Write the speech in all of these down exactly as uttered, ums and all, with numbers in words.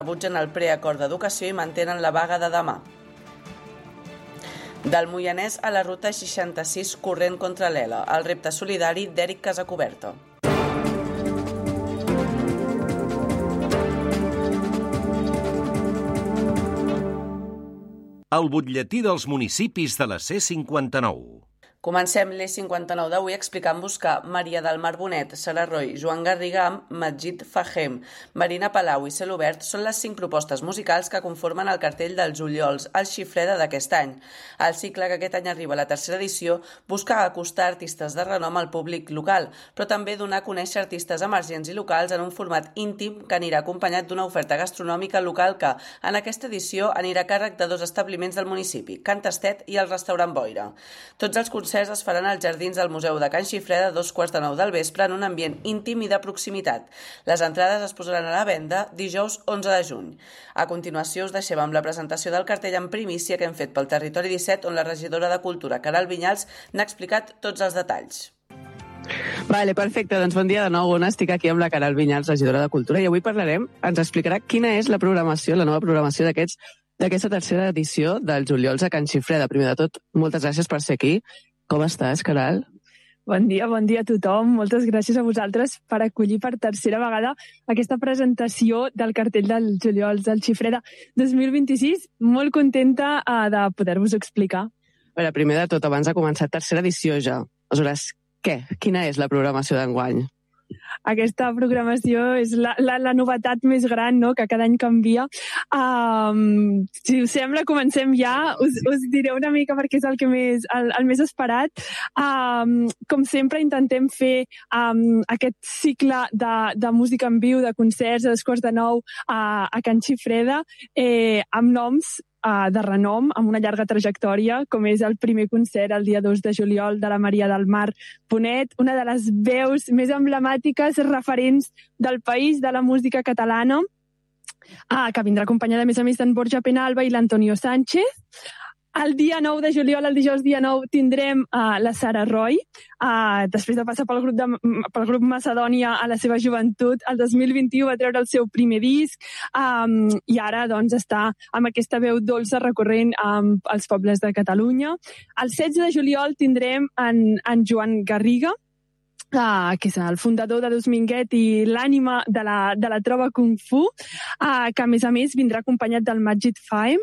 rebutgen el preacord d'educació i mantenen la vaga de demà. Del Moianès a la ruta seixanta-sis corrent contra l'Ela, el repte solidari d'Eric Casacuberta. El butlletí dels municipis de la C cinquanta-nou. Comencem l'E cinquanta-nou d'avui explicant-vos que Maria del Mar Bonet, Sara Roy, Joan Garriga, Majid Fahem, Marina Palau i Celobert són les cinc propostes musicals que conformen el cartell dels Juliols al Xifreda d'aquest any. El cicle, que aquest any arriba a la tercera edició, busca acostar artistes de renom al públic local, però també donar a conèixer artistes emergents i locals en un format íntim que anirà acompanyat d'una oferta gastronòmica local que, en aquesta edició, anirà a càrrec de dos establiments del municipi, Can Tastet i el restaurant Boira. Tots els concerts es faran als jardins del Museu de Can Xifreda a dos quarts de nou del vespre en un ambient íntim i de proximitat. Les entrades es posaran a la venda dijous onze de juny. A continuació us deixem amb la presentació del cartell en primícia que hem fet pel Territori disset, on la regidora de Cultura, Caral Vinyals, n'ha explicat tots els detalls. Vale, perfecte. Doncs bon dia de nou. Ona, estic aquí amb la Caral Vinyals, regidora de Cultura, i avui parlarem, ens explicarà quina és la programació, la nova programació d'aquests d'aquesta tercera edició dels Juliols a Can Xifreda. Primer de tot, moltes gràcies per ser aquí. Com estàs, Caral? Bon dia, bon dia a tothom. Moltes gràcies a vosaltres per acollir per tercera vegada aquesta presentació del cartell dels Juliols del Xifreda dos mil vint-i-sis. Molt contenta uh, de poder-vos explicar. A veure, primer de tot, abans de començar, tercera edició ja. Aleshores, què? Quina és la programació d'enguany? Aquesta programació és la, la, la novetat més gran, no?, que cada any canvia. Um, si us sembla, comencem ja. Us, us diré una mica perquè és el, que més, el, el més esperat. Um, com sempre, intentem fer um, aquest cicle de, de música en viu, de concerts a dos quarts de nou a, a Can Xifreda, eh, amb noms Uh, de renom, amb una llarga trajectòria, com és el primer concert el dia dos de juliol de la Maria del Mar Bonet, una de les veus més emblemàtiques, referents del país, de la música catalana, uh, que vindrà acompanyada, a més a més, d'en Borja Penalba i l'Antonio Sánchez. El dia nou de juliol, el dijous dia nou, tindrem uh, la Sara Roy, uh, després de passar pel grup, de, pel grup Macedònia a la seva joventut. El dos mil vint-i-u va treure el seu primer disc um, i ara doncs, està amb aquesta veu dolça recorrent um, als pobles de Catalunya. El setze de juliol tindrem en, en Joan Garriga, Uh, que és el fundador de Dos Minguet i l'ànima de la, de la trova Kung Fu, uh, que a més a més vindrà acompanyat del Majid Fahem.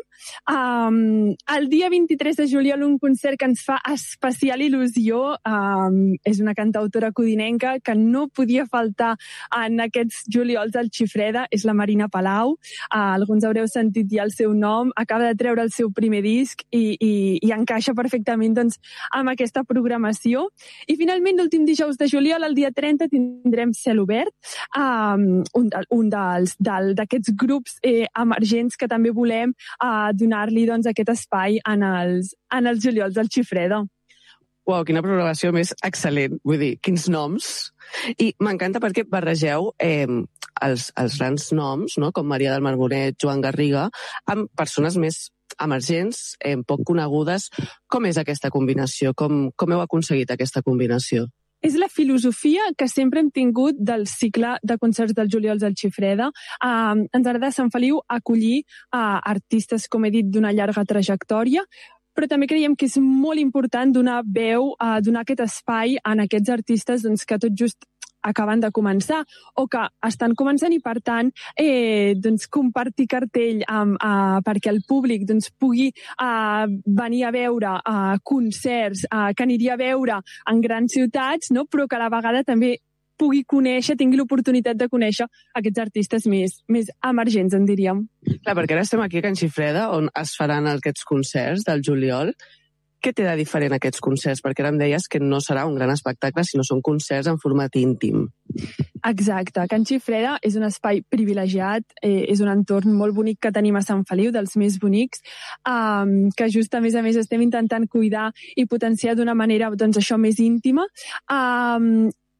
Um, el dia vint-i-tres de juliol un concert que ens fa especial il·lusió, um, és una cantautora codinenca que no podia faltar en aquests juliols al Xifreda, és la Marina Palau. Uh, alguns haureu sentit ja el seu nom, acaba de treure el seu primer disc i, i, i encaixa perfectament doncs, amb aquesta programació. I finalment l'últim dijous de juliol, el dia trenta, tindrem Celobert, um, un, de, un dels d'aquests grups eh, emergents que també volem uh, donar-li doncs, aquest espai en els, en els juliols del Xifreda. Uau, quina programació més excel·lent. Vull dir, quins noms. I m'encanta perquè barregeu eh, els, els grans noms, no?, com Maria del Mar Bonet, Joan Garriga, amb persones més emergents, eh, poc conegudes. Com és aquesta combinació? Com, com heu aconseguit aquesta combinació? És la filosofia que sempre hem tingut del cicle de concerts dels Juliols al Xifreda. Uh, ens agrada a Sant Feliu acollir uh, artistes, com he dit, d'una llarga trajectòria, però també creiem que és molt important donar veu, uh, donar aquest espai en aquests artistes doncs, que tot just acaben de començar o que estan començant i, per tant, eh, doncs, compartir cartell amb, eh, perquè el públic doncs, pugui eh, venir a veure eh, concerts eh, que aniria a veure en grans ciutats, no? Però que a la vegada també pugui conèixer, tingui l'oportunitat de conèixer aquests artistes més, més emergents, en diríem. Clar, perquè ara estem aquí a Can Xifreda, on es faran aquests concerts del juliol. Què té de diferent aquests concerts? Perquè ara em deies que no serà un gran espectacle, sinó són concerts en format íntim. Exacte. Can Xifreda és un espai privilegiat, eh, és un entorn molt bonic que tenim a Sant Feliu, dels més bonics, um, que just a més a més estem intentant cuidar i potenciar d'una manera doncs, això més íntima. Um,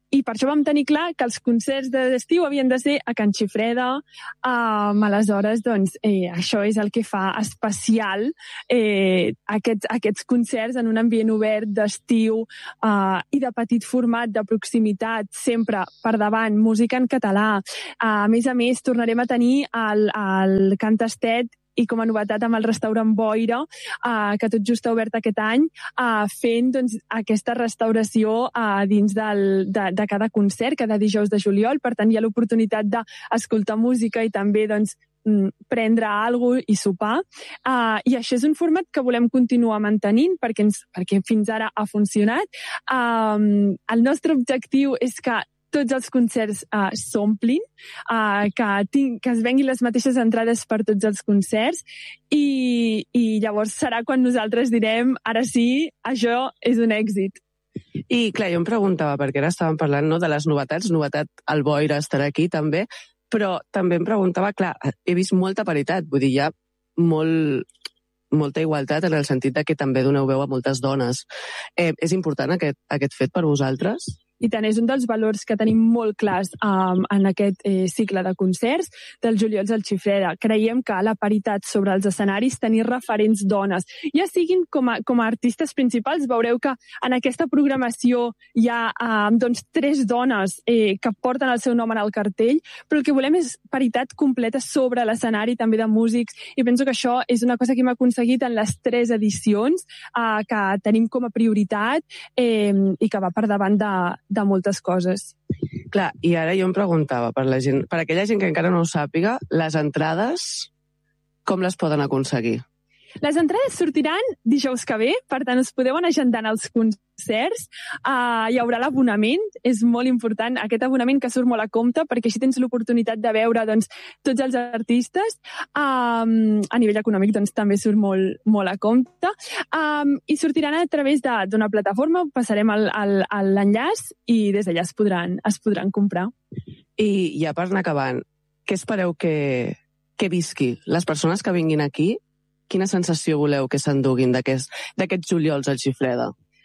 i per això vam tenir clar que els concerts d'estiu havien de ser a Can Xifreda. Um, aleshores, doncs, eh, això és el que fa especial eh, aquests, aquests concerts en un ambient obert d'estiu uh, i de petit format, de proximitat, sempre per davant, música en català. Uh, a més a més, tornarem a tenir el, el Cant Tastet i com a novetat amb el restaurant Boira, eh, que tot just ha obert aquest any, eh, fent doncs, aquesta restauració eh, dins del, de, de cada concert, cada dijous de juliol. Per tant, hi ha l'oportunitat d'escoltar música i també doncs, prendre alguna cosa i sopar. Uh, I això és un format que volem continuar mantenint perquè, ens, perquè fins ara ha funcionat. Um, el nostre objectiu és que tots els concerts uh, s'omplin, uh, que, tinc, que es venguin les mateixes entrades per tots els concerts i, i llavors serà quan nosaltres direm ara sí, això és un èxit. I clar, jo em preguntava, perquè ara estàvem parlant no, de les novetats, novetat el Boira estarà aquí també, però també em preguntava, clar, he vist molta paritat, vull dir, hi ha molt, molta igualtat en el sentit de que també doneu veu a moltes dones. Eh, és important aquest, aquest fet per vosaltres? I tant, és un dels valors que tenim molt clars um, en aquest eh, cicle de concerts del Juliols al Xifreda. Creiem que la paritat sobre els escenaris, tenir referents dones, ja siguin com a, com a artistes principals, veureu que en aquesta programació hi ha um, doncs, tres dones eh, que porten el seu nom en el cartell, però el que volem és paritat completa sobre l'escenari, també de músics, i penso que això és una cosa que hem aconseguit en les tres edicions eh, que tenim com a prioritat eh, i que va per davant de de moltes coses. Clar, i ara jo em preguntava, per, la gent, per aquella gent que encara no ho sàpiga, les entrades, com les poden aconseguir? Les entrades sortiran dijous que ve, per tant us podeu anar agendant els concerts. Uh, hi haurà l'abonament, és molt important, aquest abonament que surt molt a compte, perquè així tens l'oportunitat de veure doncs, tots els artistes. Um, a nivell econòmic doncs, també surt molt, molt a compte. Um, I sortiran a través d'una plataforma, passarem l'enllaç i des d'allà es podran, es podran comprar. I ja per anar acabant, què espereu que, que visqui? Les persones que vinguin aquí, quina sensació voleu que s'enduguin d'aquests juliols al Xifreda?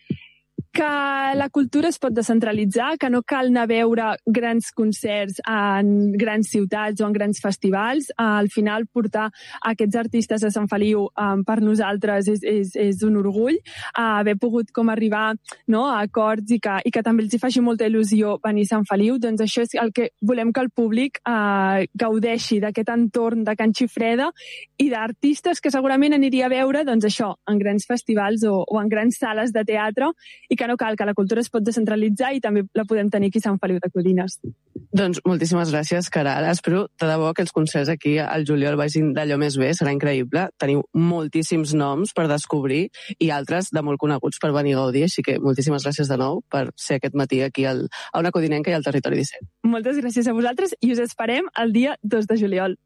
Que la cultura es pot descentralitzar, que no cal anar a veure grans concerts en grans ciutats o en grans festivals. Al final, portar aquests artistes a Sant Feliu um, per nosaltres és, és, és un orgull. Uh, haver pogut com arribar no, a acords i que, i que també els hi faci molta il·lusió venir a Sant Feliu, doncs això és el que volem que el públic uh, gaudeixi d'aquest entorn de Can Xifreda i d'artistes que segurament aniria a veure doncs això, en grans festivals o, o en grans sales de teatre, i que no cal, que la cultura es pot descentralitzar i també la podem tenir aquí a Sant Feliu de Codines. Doncs moltíssimes gràcies, Caral. Espero de debò que els concerts aquí al juliol vagin d'allò més bé, serà increïble. Teniu moltíssims noms per descobrir i altres de molt coneguts per venir a gaudir, així que moltíssimes gràcies de nou per ser aquest matí aquí al, a Ona Codinenca i al Territori disset. Moltes gràcies a vosaltres i us esperem el dia dos de juliol.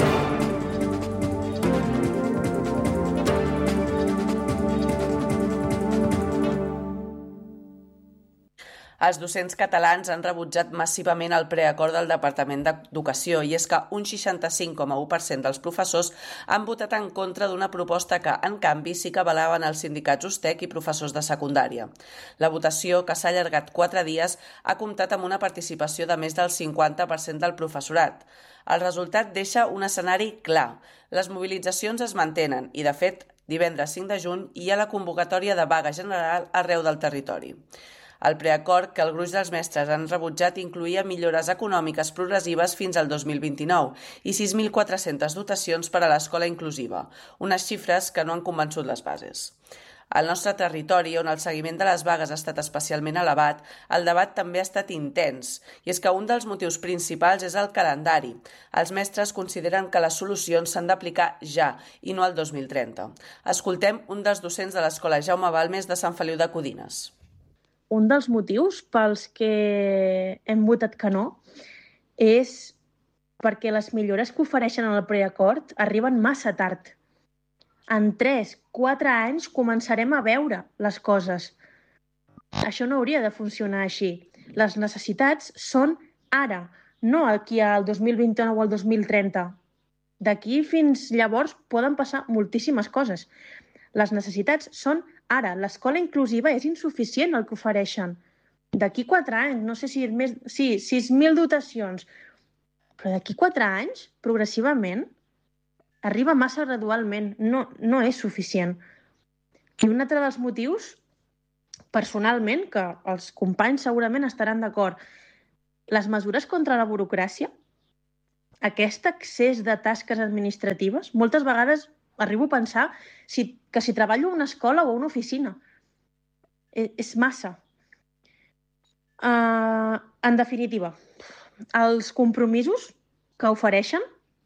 Els docents catalans han rebutjat massivament el preacord del Departament d'Educació i és que un seixanta-cinc coma u per cent dels professors han votat en contra d'una proposta que, en canvi, sí que avalaven els sindicats USTEC i professors de secundària. La votació, que s'ha allargat quatre dies, ha comptat amb una participació de més del cinquanta per cent del professorat. El resultat deixa un escenari clar. Les mobilitzacions es mantenen i, de fet, divendres cinc de juny hi ha la convocatòria de vaga general arreu del territori. El preacord que el gruix dels mestres han rebutjat incluïa millores econòmiques progressives fins al dos mil vint-i-nou i sis mil quatre-centes dotacions per a l'escola inclusiva, unes xifres que no han convençut les bases. Al nostre territori, on el seguiment de les vagues ha estat especialment elevat, el debat també ha estat intens, i és que un dels motius principals és el calendari. Els mestres consideren que les solucions s'han d'aplicar ja i no al dos mil trenta. Escoltem un dels docents de l'Escola Jaume Balmes de Sant Feliu de Codines. Un dels motius pels que hem votat que no és perquè les millores que ofereixen en el preacord arriben massa tard. En tres quatre anys començarem a veure les coses. Això no hauria de funcionar així. Les necessitats són ara, no aquí al dos mil vint-i-nou o al dos mil trenta. D'aquí fins llavors poden passar moltíssimes coses. Les necessitats són ara. L'escola inclusiva és insuficient el que ofereixen. d'aquí quatre anys, no sé si és més... Sí, sis mil dotacions. Però d'aquí quatre anys, progressivament, arriba massa gradualment. No, no és suficient. I un altre dels motius, personalment, que els companys segurament estaran d'acord, les mesures contra la burocràcia, aquest excés de tasques administratives, moltes vegades arribo a pensar si, que si treballo a una escola o a una oficina. És, és massa. Uh, en definitiva, els compromisos que ofereixen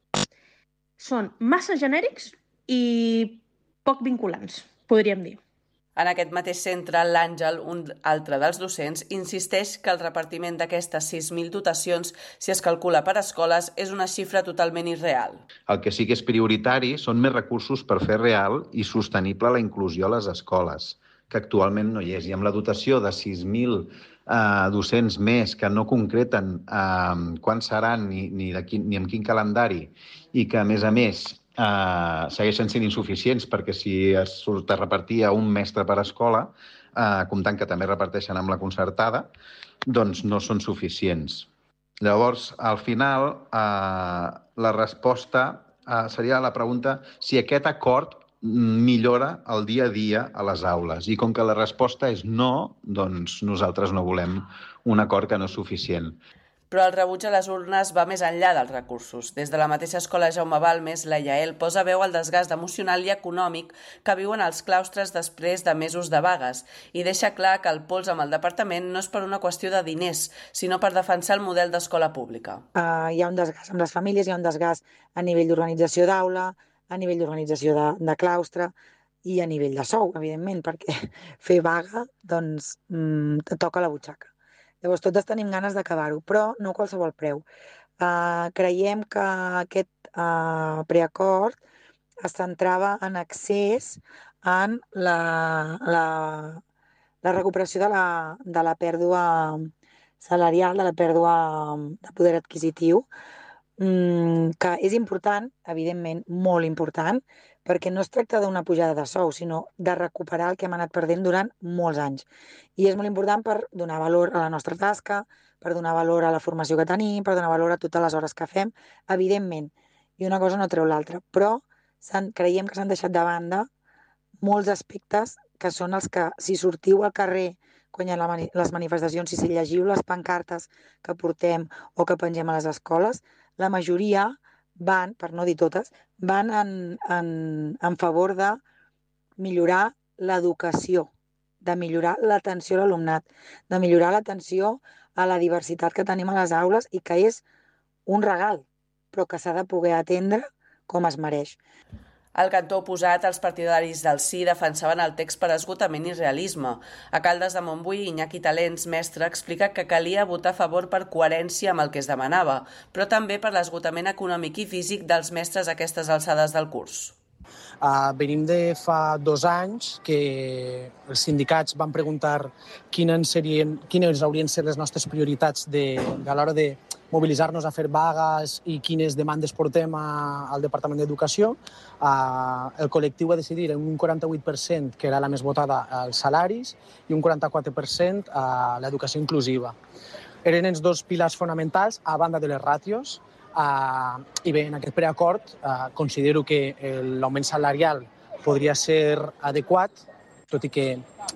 són massa genèrics i poc vinculants, podríem dir. En aquest mateix centre, l'Àngel, un altre dels docents, insisteix que el repartiment d'aquestes sis mil dotacions, si es calcula per escoles, és una xifra totalment irreal. El que sí que és prioritari són més recursos per fer real i sostenible la inclusió a les escoles, que actualment no hi és. I amb la dotació de sis mil eh, docents més que no concreten eh, quan seran ni, ni, de quin, ni en quin calendari i que, a més a més, Uh, segueixen sent insuficients perquè si es surt a repartir a un mestre per escola, uh, comptant que també reparteixen amb la concertada, doncs no són suficients. Llavors, al final, uh, la resposta uh, seria la pregunta si aquest acord millora el dia a dia a les aules. I com que la resposta és no, doncs nosaltres no volem un acord que no és suficient. Però el rebuig a les urnes va més enllà dels recursos. Des de la mateixa escola Jaume Balmes, la Yael posa veu al desgast emocional i econòmic que viuen els claustres després de mesos de vagues i deixa clar que el pols amb el departament no és per una qüestió de diners, sinó per defensar el model d'escola pública. Uh, hi ha un desgast amb les famílies, hi ha un desgast a nivell d'organització d'aula, a nivell d'organització de, de claustre i a nivell de sou, evidentment, perquè fer vaga, doncs, mm, te toca la butxaca. Llavors, totes tenim ganes d'acabar-ho, però no a qualsevol preu. Uh, creiem que aquest uh, preacord es centrava en accés en la, la, la recuperació de la, de la pèrdua salarial, de la pèrdua de poder adquisitiu, um, que és important, evidentment, molt important, perquè no es tracta d'una pujada de sou, sinó de recuperar el que hem anat perdent durant molts anys. I és molt important per donar valor a la nostra tasca, per donar valor a la formació que tenim, per donar valor a totes les hores que fem, evidentment. I una cosa no treu l'altra, però creiem que s'han deixat de banda molts aspectes que són els que, si sortiu al carrer quan hi ha les manifestacions, si llegiu les pancartes que portem o que pengem a les escoles, la majoria van, per no dir totes, van en, en, en favor de millorar l'educació, de millorar l'atenció a l'alumnat, de millorar l'atenció a la diversitat que tenim a les aules i que és un regal, però que s'ha de poder atendre com es mereix. Al cantó oposat, els partidaris del sí defensaven el text per esgotament i realisme. A Caldes de Montbui, Iñaki Talents, mestre, explica que calia votar a favor per coherència amb el que es demanava, però també per l'esgotament econòmic i físic dels mestres a aquestes alçades del curs. Uh, venim de fa dos anys que els sindicats van preguntar quines, serien, quines haurien de ser les nostres prioritats de, de a l'hora de mobilitzar-nos a fer vagues i quines demandes portem a, al Departament d'Educació. Uh, el col·lectiu va decidir en un quaranta-vuit per cent, que era la més votada, als salaris, i un quaranta-quatre per cent a l'educació inclusiva. Eren els dos pilars fonamentals, a banda de les ràtios. Uh, I bé, en aquest preacord uh, considero que l'augment salarial podria ser adequat, tot i que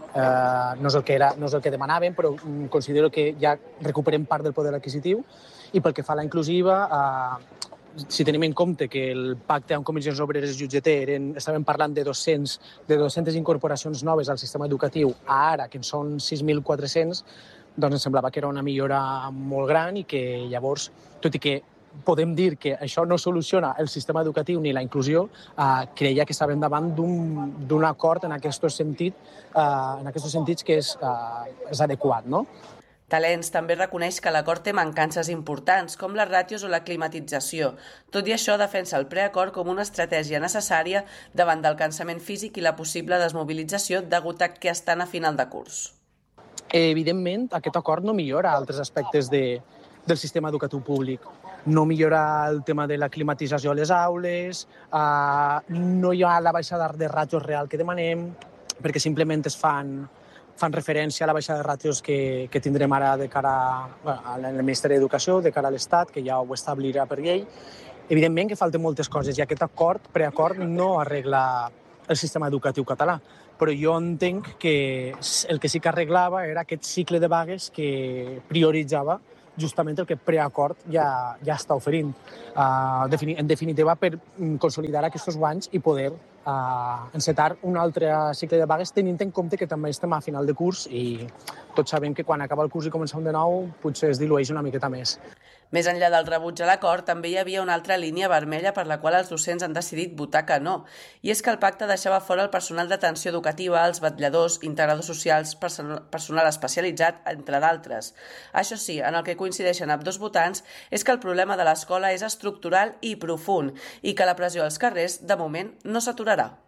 uh, no, és el que era, no és el que demanàvem, però considero que ja recuperem part del poder adquisitiu. I pel que fa a la inclusiva, uh, si tenim en compte que el pacte amb comissions obreres i U G T eren, estàvem parlant de, dos-cents, de dues-centes incorporacions noves al sistema educatiu, a ara, que en són sis mil quatre-cents, doncs em semblava que era una millora molt gran i que llavors, tot i que podem dir que això no soluciona el sistema educatiu ni la inclusió, eh, creia que estàvem davant d'un acord en aquests sentit, eh, en aquests sentits que és, eh, és adequat, no? Talents també reconeix que l'acord té mancances importants, com les ràtios o la climatització. Tot i això, defensa el preacord com una estratègia necessària davant del cansament físic i la possible desmobilització degut a que estan a final de curs. Evidentment, aquest acord no millora altres aspectes de, del sistema educatiu públic. No millora el tema de la climatització a les aules, eh, no hi ha la baixada de ràtios real que demanem, perquè simplement es fan fan referència a la baixada de ràtios que, que tindrem ara de cara bueno, al Ministeri d'Educació, de cara a l'Estat, que ja ho establirà per llei. Evidentment que falten moltes coses i aquest acord, preacord, no arregla el sistema educatiu català, però jo entenc que el que sí que arreglava era aquest cicle de vagues que prioritzava justament el que preacord ja, ja està oferint. Uh, en definitiva, per consolidar aquests guanys i poder uh, encetar un altre cicle de vagues, tenint en compte que també estem a final de curs i tots sabem que quan acaba el curs i comença un de nou potser es dilueix una miqueta més. Més enllà del rebuig a l'acord, també hi havia una altra línia vermella per la qual els docents han decidit votar que no, i és que el pacte deixava fora el personal d'atenció educativa, els vetlladors, integradors socials, personal especialitzat, entre d'altres. Això sí, en el que coincideixen amb dos votants és que el problema de l'escola és estructural i profund i que la pressió als carrers, de moment, no s'aturarà.